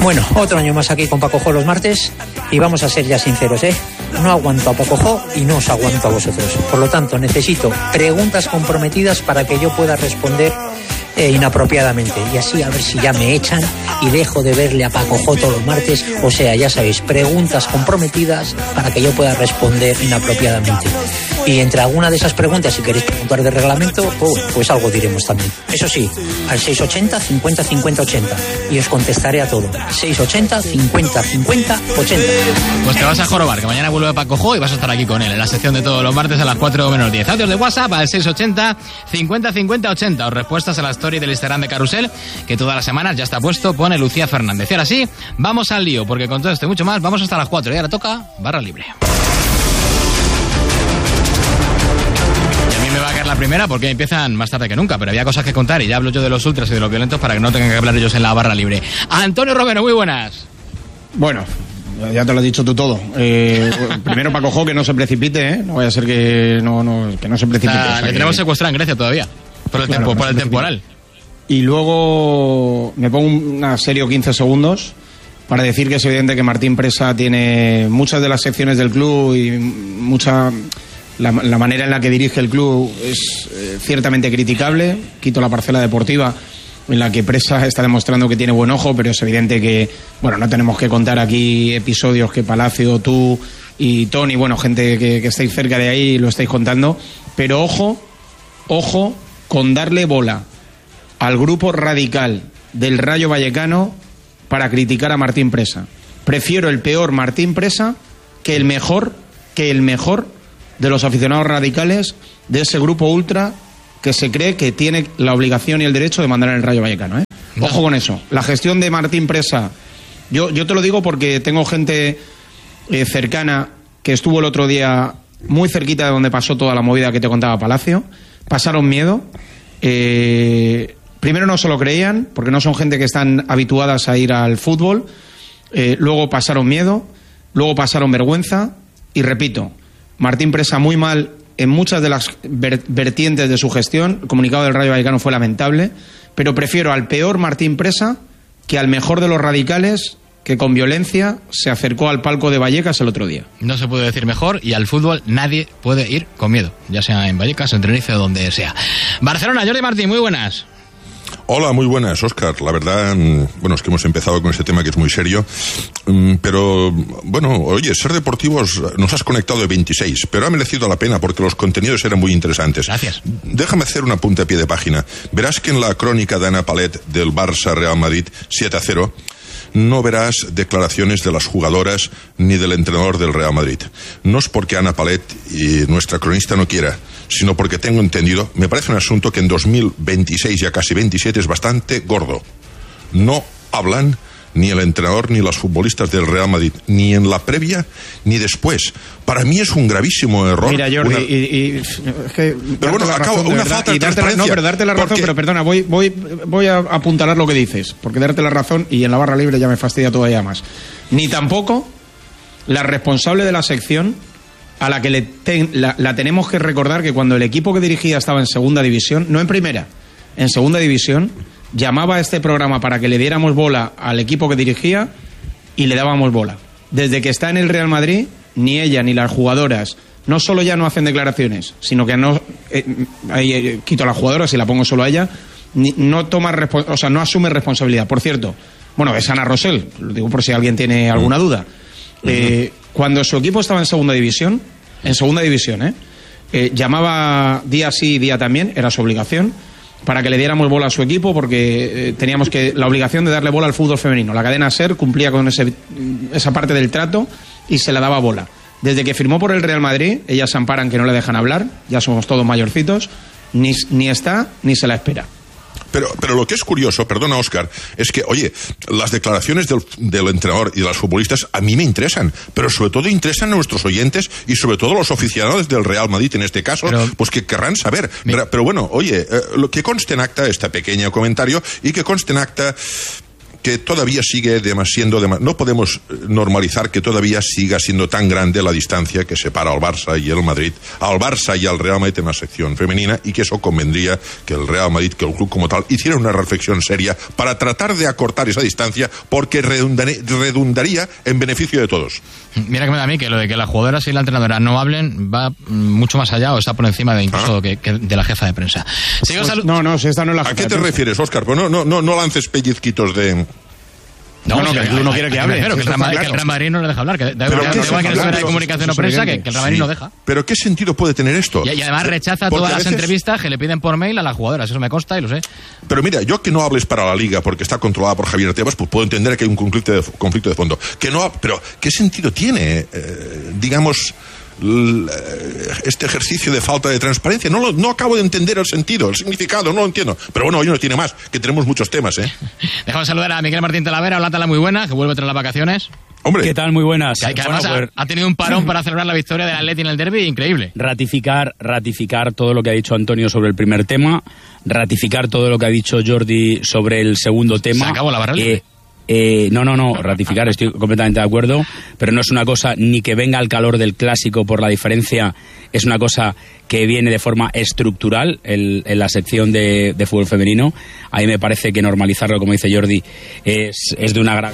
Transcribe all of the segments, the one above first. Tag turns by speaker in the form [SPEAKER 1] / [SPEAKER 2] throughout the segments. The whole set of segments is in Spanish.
[SPEAKER 1] Bueno, otro año más aquí con Paco Jo los martes y vamos a ser ya sinceros, no aguanto a Paco Jo y no os aguanto a vosotros. Por lo tanto, necesito preguntas comprometidas para que yo pueda responder inapropiadamente, y así a ver si ya me echan y dejo de verle a Paco Jo todos los martes. O sea, ya sabéis, preguntas comprometidas para que yo pueda responder inapropiadamente. Y entre alguna de esas preguntas, si queréis preguntar de reglamento, pues algo diremos también. Eso sí, al 680 50 50 80 y os contestaré a todo. 680 50 50 80.
[SPEAKER 2] Pues te vas a jorobar, que mañana vuelve Paco Jo y vas a estar aquí con él en la sección de todos los martes a las 4 menos 10. Audios de WhatsApp al 680 50 50 80 o respuestas a la story del Instagram de Carrusel, que todas las semanas ya está puesto, pone Lucía Fernández. Y ahora sí, vamos al lío, porque con todo esto y mucho más vamos hasta las 4 y ahora toca barra libre. Me va a caer la primera porque empiezan más tarde que nunca, pero había cosas que contar y ya hablo yo de los ultras y de los violentos para que no tengan que hablar ellos en la barra libre. Antonio Romero, muy buenas.
[SPEAKER 3] Bueno, ya te lo has dicho tú todo. Primero Paco Jo, que no se precipite, no vaya a ser que no se precipite. O sea,
[SPEAKER 2] le tenemos secuestrado en Grecia todavía, por el temporal.
[SPEAKER 3] Y luego me pongo una serie 15 segundos para decir que es evidente que Martín Presa tiene muchas de las secciones del club y la manera en la que dirige el club es ciertamente criticable. Quito la parcela deportiva, en la que Presa está demostrando que tiene buen ojo, pero es evidente que, bueno, no tenemos que contar aquí episodios que Palacio, tú y Tony, bueno, gente que estáis cerca de ahí lo estáis contando, pero ojo con darle bola al grupo radical del Rayo Vallecano para criticar a Martín Presa. Prefiero el peor Martín Presa que el mejor de los aficionados radicales de ese grupo ultra que se cree que tiene la obligación y el derecho de mandar en el Rayo Vallecano, Ojo con eso. La gestión de Martín Presa, yo te lo digo porque tengo gente cercana que estuvo el otro día muy cerquita de donde pasó toda la movida que te contaba Palacio. Pasaron miedo. Primero no se lo creían, porque no son gente que están habituadas a ir al fútbol. Luego pasaron miedo, luego pasaron vergüenza. Y repito, Martín Presa muy mal en muchas de las vertientes de su gestión. El comunicado del Rayo Vallecano fue lamentable, pero prefiero al peor Martín Presa que al mejor de los radicales que con violencia se acercó al palco de Vallecas el otro día.
[SPEAKER 2] No se puede decir mejor, y al fútbol nadie puede ir con miedo, ya sea en Vallecas, en Tenerife o donde sea. Barcelona, Jordi Martín, muy buenas.
[SPEAKER 4] Hola, muy buenas, Óscar. La verdad, bueno, es que hemos empezado con este tema que es muy serio, pero, bueno, oye, Ser Deportivos nos has conectado de 26, pero ha merecido la pena porque los contenidos eran muy interesantes.
[SPEAKER 2] Gracias.
[SPEAKER 4] Déjame hacer un apunte a pie de página. Verás que en la crónica de Ana Palet del Barça Real Madrid 7-0, no verás declaraciones de las jugadoras ni del entrenador del Real Madrid. No es porque Ana Palet y nuestra cronista no quiera, sino porque tengo entendido, me parece un asunto que en 2026, ya casi 27, es bastante gordo. No hablan ni el entrenador ni los futbolistas del Real Madrid, ni en la previa ni después. Para mí es un gravísimo error.
[SPEAKER 3] Mira, Jordi, es que
[SPEAKER 4] pero bueno, acabo una falta de transparencia.
[SPEAKER 3] No, pero darte la razón, pero perdona, voy a apuntalar lo que dices, porque darte la razón y en la barra libre ya me fastidia todavía más. Ni tampoco la responsable de la sección, a la que la tenemos que recordar que cuando el equipo que dirigía estaba en segunda división, no en primera, en segunda división, llamaba a este programa para que le diéramos bola al equipo que dirigía y le dábamos bola. Desde que está en el Real Madrid, ni ella ni las jugadoras no solo ya no hacen declaraciones, sino que no quito a las jugadoras y la pongo solo a ella, no no asume responsabilidad. Por cierto, bueno, es Ana Rosell, lo digo por si alguien tiene alguna duda. Cuando su equipo estaba en segunda división, llamaba día sí, día también, era su obligación, para que le diéramos bola a su equipo, porque teníamos la obligación de darle bola al fútbol femenino. La cadena SER cumplía con esa parte del trato y se la daba bola. Desde que firmó por el Real Madrid, ellas se amparan que no le dejan hablar, ya somos todos mayorcitos, ni está ni se la espera.
[SPEAKER 4] Pero lo que es curioso, perdona Óscar, es que, oye, las declaraciones del entrenador y de las futbolistas a mí me interesan, pero sobre todo interesan a nuestros oyentes y sobre todo a los aficionados del Real Madrid en este caso, pues que querrán saber. Pero bueno, oye, que conste en acta este pequeño comentario y que conste en acta que todavía sigue no podemos normalizar que todavía siga siendo tan grande la distancia que separa al Barça y el Madrid, al Barça y al Real Madrid en la sección femenina, y que eso convendría que el Real Madrid, que el club como tal, hiciera una reflexión seria para tratar de acortar esa distancia, porque redundaría en beneficio de todos.
[SPEAKER 2] Mira que me da a mí que lo de que las jugadoras y la entrenadora no hablen va mucho más allá, o está por encima de incluso que de la jefa de prensa.
[SPEAKER 3] Si esta no es la jefa.
[SPEAKER 4] ¿A qué te refieres, Óscar? Pues no lances pellizquitos de...
[SPEAKER 3] No, que el club no quiere que hable.
[SPEAKER 2] Pero que el Real Madrid no le deja hablar. Que da igual que no de comunicación o prensa, que el Real Madrid no deja.
[SPEAKER 4] ¿Pero qué sentido puede tener esto?
[SPEAKER 2] Y además rechaza todas las entrevistas que le piden por mail a las jugadoras. Eso me consta y lo sé.
[SPEAKER 4] Pero mira, yo que no hables para la Liga porque está controlada por Javier Tebas, pues puedo entender que hay un conflicto de fondo. Pero ¿qué sentido tiene, digamos, este ejercicio de falta de transparencia? No acabo de entender el sentido, el significado, no lo entiendo. Pero bueno, hoy no tiene más, que tenemos muchos temas,
[SPEAKER 2] Dejamos saludar a Miguel Martín Talavera, Hola, muy buena, que vuelve tras las vacaciones.
[SPEAKER 4] Hombre.
[SPEAKER 5] ¿Qué tal? Muy buenas.
[SPEAKER 2] Que además ha tenido un parón para celebrar la victoria del Atleti en el derbi, increíble.
[SPEAKER 5] Ratificar todo lo que ha dicho Antonio sobre el primer tema, ratificar todo lo que ha dicho Jordi sobre el segundo tema.
[SPEAKER 2] ¿Se acabó la barra libre?
[SPEAKER 5] No, ratificar, estoy completamente de acuerdo, pero no es una cosa ni que venga al calor del clásico por la diferencia, es una cosa que viene de forma estructural en la sección de fútbol femenino. A mí me parece que normalizarlo, como dice Jordi, es de una gran...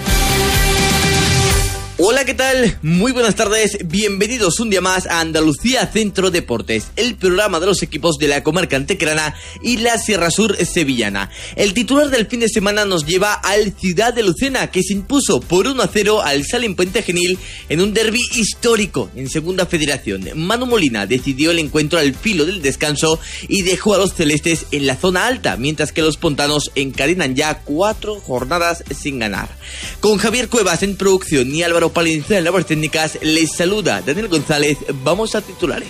[SPEAKER 6] Hola, ¿qué tal? Muy buenas tardes, bienvenidos un día más a Andalucía Centro Deportes, el programa de los equipos de la comarca antequerana y la Sierra Sur sevillana. El titular del fin de semana nos lleva al Ciudad de Lucena, que se impuso por 1-0 al Salem Puente Genil en un derbi histórico en Segunda Federación. Manu Molina decidió el encuentro al filo del descanso y dejó a los celestes en la zona alta, mientras que los pontanos encadenan ya 4 jornadas sin ganar. Con Javier Cuevas en producción y Álvaro Palencia en labores técnicas, les saluda Daniel González. Vamos a titulares.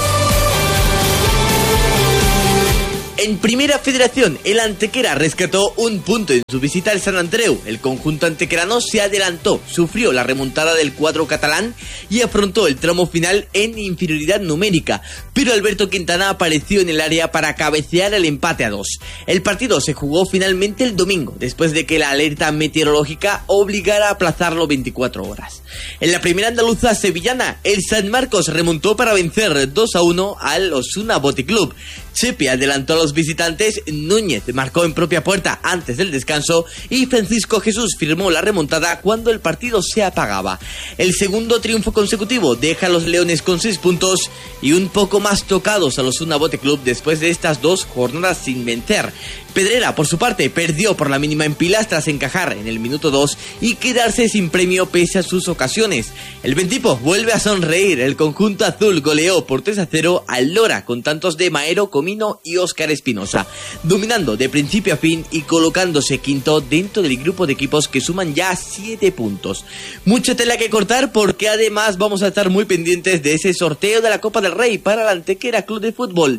[SPEAKER 6] En Primera Federación, el Antequera rescató un punto en su visita al San Andreu. El conjunto antequerano se adelantó, sufrió la remontada del cuadro catalán y afrontó el tramo final en inferioridad numérica, pero Alberto Quintana apareció en el área para cabecear el empate a 2. El partido se jugó finalmente el domingo, después de que la alerta meteorológica obligara a aplazarlo 24 horas. En la primera andaluza sevillana, el San Marcos remontó para vencer 2-1 al Osuna Bote Club. Chepe adelantó a los visitantes, Núñez marcó en propia puerta antes del descanso y Francisco Jesús firmó la remontada cuando el partido se apagaba. El segundo triunfo consecutivo deja a los Leones con 6 puntos y un poco más tocados a los Osuna Bote Club después de estas 2 jornadas sin vencer. Pedrera, por su parte, perdió por la mínima en Pilas tras encajar en el minuto 2 y quedarse sin premio pese a sus ocasiones. El Ventipo vuelve a sonreír. El conjunto azul goleó por 3-0 al Lora con tantos de Maero, Comino y Óscar Espinosa, dominando de principio a fin y colocándose quinto dentro del grupo de equipos que suman ya 7 puntos. Mucha tela que cortar, porque además vamos a estar muy pendientes de ese sorteo de la Copa del Rey para la Antequera Club de Fútbol.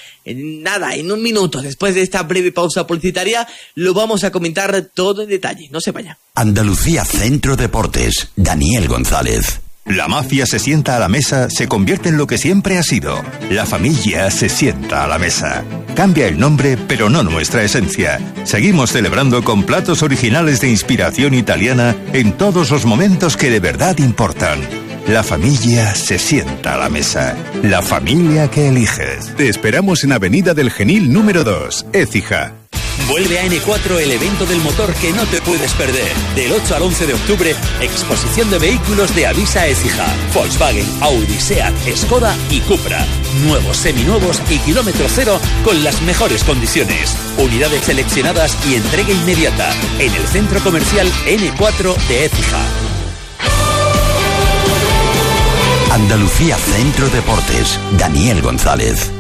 [SPEAKER 6] En un minuto, después de esta breve pausa publicitaria, lo vamos a comentar todo en detalle. No se vaya.
[SPEAKER 7] Andalucía Centro Deportes, Daniel González.
[SPEAKER 8] La mafia se sienta a la mesa, se convierte en lo que siempre ha sido. La familia se sienta a la mesa. Cambia el nombre, pero no nuestra esencia. Seguimos celebrando con platos originales de inspiración italiana en todos los momentos que de verdad importan. La familia se sienta a la mesa. La familia que eliges.
[SPEAKER 9] Te esperamos en Avenida del Genil número 2, Écija.
[SPEAKER 10] Vuelve a N4 el evento del motor que no te puedes perder. Del 8 al 11 de octubre, exposición de vehículos de Avisa Écija. Volkswagen, Audi, Seat, Skoda y Cupra. Nuevos, seminuevos y kilómetro cero con las mejores condiciones. Unidades seleccionadas y entrega inmediata. En el centro comercial N4 de Écija.
[SPEAKER 7] Andalucía Centro Deportes, Daniel González.